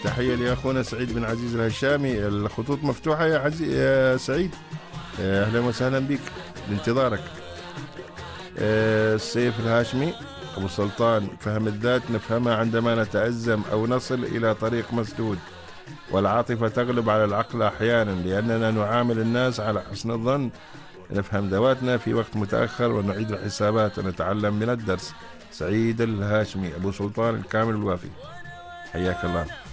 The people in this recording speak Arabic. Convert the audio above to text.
تحية لأخونا سعيد بن عزيز الهشامي. الخطوط مفتوحة يا سعيد. أهلا وسهلا بك، بانتظارك. السيف الهاشمي أبو سلطان: فهم الذات نفهمها عندما نتأزم أو نصل إلى طريق مسدود، والعاطفة تغلب على العقل أحيانا لأننا نعامل الناس على حسن الظن. نفهم ذواتنا في وقت متأخر ونعيد الحسابات ونتعلم من الدرس. سعيد الهاشمي أبو سلطان الكامل الوافي، حياك الله.